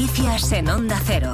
Noticias en Onda Cero.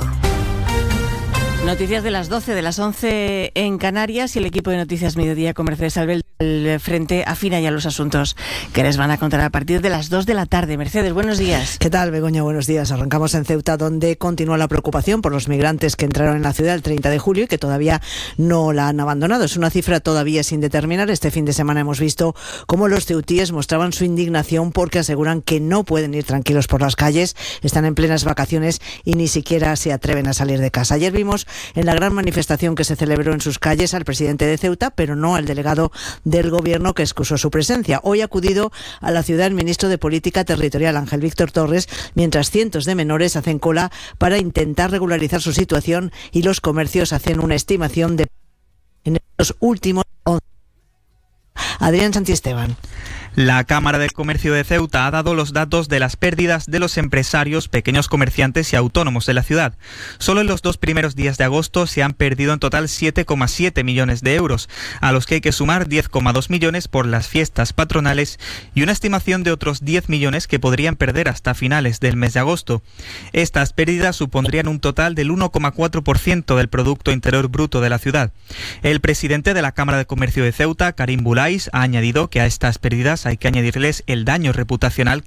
Noticias de las 12, de las 11 en Canarias, y el equipo de Noticias Mediodía con Mercedes Albel del Frente afina ya los asuntos que les van a contar a partir de las 2 de la tarde. Mercedes, buenos días. ¿Qué tal, Begoña? Buenos días. Arrancamos en Ceuta, donde continúa la preocupación por los migrantes que entraron en la ciudad el 30 de julio y que todavía no la han abandonado. Es una cifra todavía sin determinar. Este fin de semana hemos visto cómo los ceutíes mostraban su indignación porque aseguran que no pueden ir tranquilos por las calles, están en plenas vacaciones y ni siquiera se atreven a salir de casa. Ayer vimos en la gran manifestación que se celebró en sus calles al presidente de Ceuta, pero no al delegado del gobierno, que excusó su presencia. Hoy ha acudido a la ciudad el ministro de Política Territorial, Ángel Víctor Torres, mientras cientos de menores hacen cola para intentar regularizar su situación y los comercios hacen una estimación de en los últimos 11. Adrián Santiesteban. La Cámara de Comercio de Ceuta ha dado los datos de las pérdidas de los empresarios, pequeños comerciantes y autónomos de la ciudad. Solo en los 2 primeros días de agosto se han perdido en total 7,7 millones de euros, a los que hay que sumar 10,2 millones por las fiestas patronales y una estimación de otros 10 millones que podrían perder hasta finales del mes de agosto. Estas pérdidas supondrían un total del 1,4% del Producto Interior Bruto de la ciudad. El presidente de la Cámara de Comercio de Ceuta, Karim Boulais, ha añadido que a estas pérdidas hay que añadirles el daño reputacional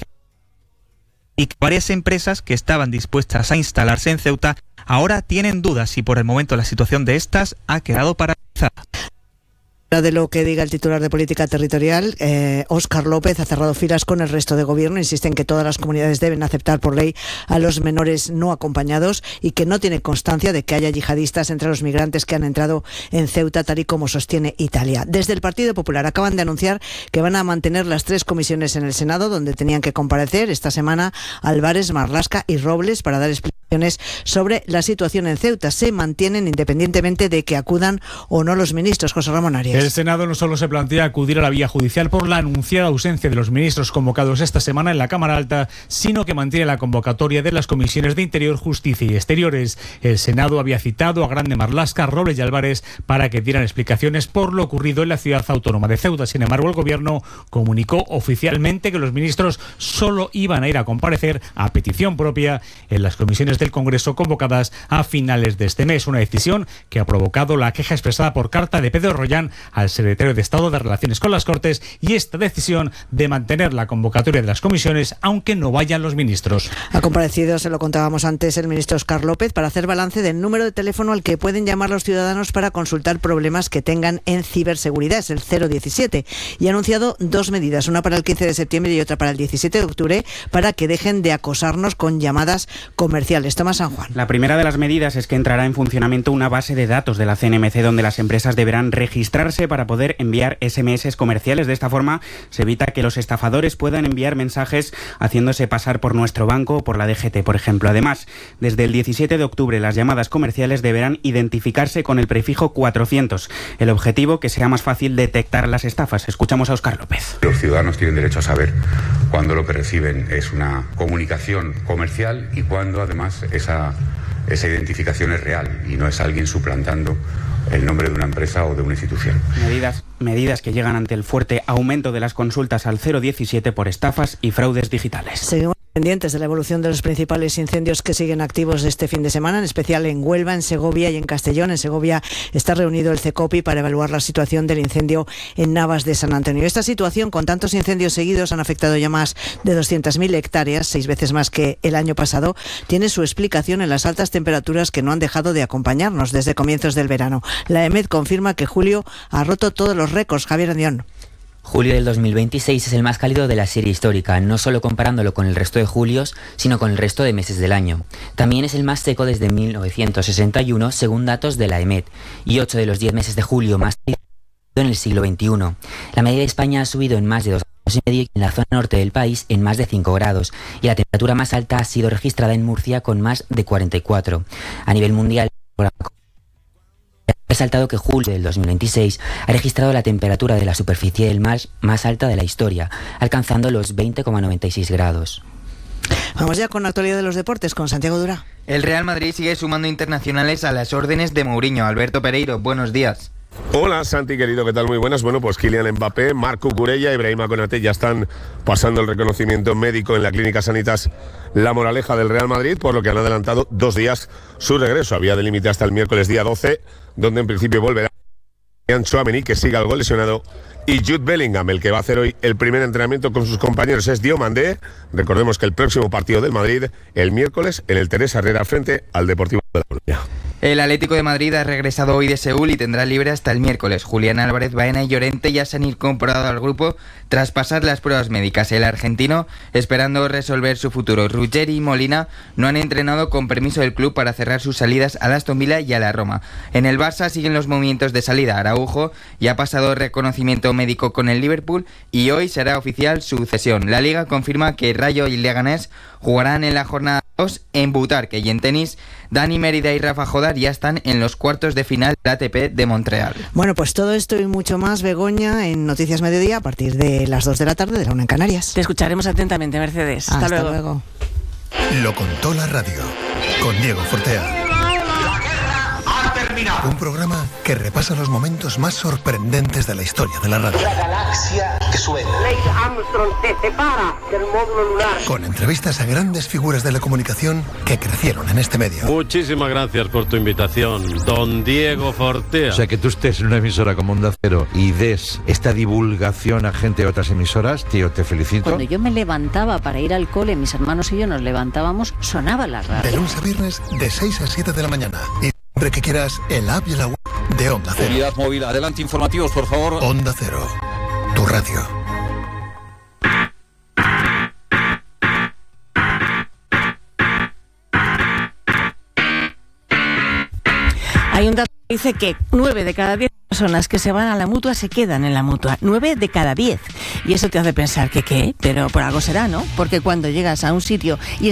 y que varias empresas que estaban dispuestas a instalarse en Ceuta ahora tienen dudas y por el momento la situación de estas ha quedado paralizada. De lo que diga el titular de Política Territorial, Óscar López, ha cerrado filas con el resto de gobierno. Insiste en que todas las comunidades deben aceptar por ley a los menores no acompañados y que no tiene constancia de que haya yihadistas entre los migrantes que han entrado en Ceuta, tal y como sostiene Italia. Desde el Partido Popular acaban de anunciar que van a mantener las 3 comisiones en el Senado donde tenían que comparecer esta semana Álvarez, Marlasca y Robles para dar explicaciones sobre la situación en Ceuta. Se mantienen independientemente de que acudan o no los ministros. José Ramón Arias. El Senado no solo se plantea acudir a la vía judicial por la anunciada ausencia de los ministros convocados esta semana en la Cámara Alta, sino que mantiene la convocatoria de las comisiones de Interior, Justicia y Exteriores. El Senado había citado a Grande, Marlasca, Robles y Álvarez para que dieran explicaciones por lo ocurrido en la ciudad autónoma de Ceuta. Sin embargo, el Gobierno comunicó oficialmente que los ministros solo iban a ir a comparecer a petición propia en las comisiones del Congreso convocadas a finales de este mes. Una decisión que ha provocado la queja expresada por carta de Pedro Rollán al secretario de Estado de Relaciones con las Cortes y esta decisión de mantener la convocatoria de las comisiones aunque no vayan los ministros. Ha comparecido, se lo contábamos antes, el ministro Óscar López para hacer balance del número de teléfono al que pueden llamar los ciudadanos para consultar problemas que tengan en ciberseguridad, es el 017, y ha anunciado 2 medidas, una para el 15 de septiembre y otra para el 17 de octubre, para que dejen de acosarnos con llamadas comerciales. Tomás San Juan. La primera de las medidas es que entrará en funcionamiento una base de datos de la CNMC donde las empresas deberán registrarse para poder enviar SMS comerciales. De esta forma se evita que los estafadores puedan enviar mensajes haciéndose pasar por nuestro banco o por la DGT, por ejemplo. Además, desde el 17 de octubre las llamadas comerciales deberán identificarse con el prefijo 400. El objetivo, que sea más fácil detectar las estafas. Escuchamos a Óscar López. Los ciudadanos tienen derecho a saber cuándo lo que reciben es una comunicación comercial y cuándo además esa identificación es real y no es alguien suplantando el nombre de una empresa o de una institución. Medidas que llegan ante el fuerte aumento de las consultas al 017 por estafas y fraudes digitales. Seguimos pendientes de la evolución de los principales incendios que siguen activos este fin de semana, en especial en Huelva, en Segovia y en Castellón. En Segovia está reunido el CECOPI para evaluar la situación del incendio en Navas de San Antonio. Esta situación, con tantos incendios seguidos, han afectado ya más de 200.000 hectáreas, 6 veces más que el año pasado. Tiene su explicación en las altas temperaturas que no han dejado de acompañarnos desde comienzos del verano. La EMET confirma que julio ha roto todos los récords. Javier Andión. Julio del 2026 es el más cálido de la serie histórica, no solo comparándolo con el resto de julios, sino con el resto de meses del año. También es el más seco desde 1961, según datos de la EMET, y 8 de los 10 meses de julio más cálidos en el siglo XXI. La media de España ha subido en más de 2 grados y medio y en la zona norte del país en más de 5 grados, y la temperatura más alta ha sido registrada en Murcia con más de 44. A nivel mundial, ha resaltado que julio del 2026 ha registrado la temperatura de la superficie del mar más alta de la historia, alcanzando los 20,96 grados. Vamos ya con la actualidad de los deportes, con Santiago Durá. El Real Madrid sigue sumando internacionales a las órdenes de Mourinho. Alberto Pereiro, buenos días. Hola Santi, querido, ¿qué tal? Muy buenas. Bueno, pues Kylian Mbappé, Marc Cucurella y Brahima Konaté ya están pasando el reconocimiento médico en la Clínica Sanitas La Moraleja del Real Madrid, por lo que han adelantado 2 días su regreso. Había de límite hasta el miércoles día 12, donde en principio volverá Tchouaméni, que sigue algo lesionado, y Jude Bellingham. El que va a hacer hoy el primer entrenamiento con sus compañeros es Diomandé. Recordemos que el próximo partido del Madrid, el miércoles, en el Teresa Herrera frente al Deportivo de La Coruña. El Atlético de Madrid ha regresado hoy de Seúl y tendrá libre hasta el miércoles. Julián Álvarez, Baena y Llorente ya se han incorporado al grupo tras pasar las pruebas médicas. El argentino esperando resolver su futuro. Ruggeri y Molina no han entrenado con permiso del club para cerrar sus salidas al Aston Villa y a la Roma. En el Barça siguen los movimientos de salida. Araujo ya ha pasado reconocimiento médico con el Liverpool y hoy será oficial su cesión. La Liga confirma que Rayo y Leganés jugarán en la jornada 2 en Butarque, y en tenis Dani Mérida y Rafa Jodar ya están en los cuartos de final del ATP de Montreal. Bueno, pues todo esto y mucho más, Begoña, en Noticias Mediodía a partir de las 2 de la tarde de la 1 en Canarias. Te escucharemos atentamente, Mercedes. Hasta luego. Lo contó la radio con Diego Fortea. Un programa que repasa los momentos más sorprendentes de la historia de la radio. La galaxia que suena. Neil Armstrong se separa del módulo lunar. Con entrevistas a grandes figuras de la comunicación que crecieron en este medio. Muchísimas gracias por tu invitación, don Diego Fortea. O sea, que tú estés en una emisora como Onda Cero y des esta divulgación a gente de otras emisoras, tío, te felicito. Cuando yo me levantaba para ir al cole, mis hermanos y yo nos levantábamos, sonaba la radio. De lunes a viernes, de 6 a 7 de la mañana. Y siempre que quieras, el app y la web de Onda Cero. Unidad móvil, adelante, informativos, por favor. Onda Cero, tu radio. Hay un dato que dice que 9 de cada 10 personas que se van a la Mutua se quedan en la Mutua. 9 de cada 10. Y eso te hace pensar que ¿qué? Pero por algo será, ¿no? Porque cuando llegas a un sitio y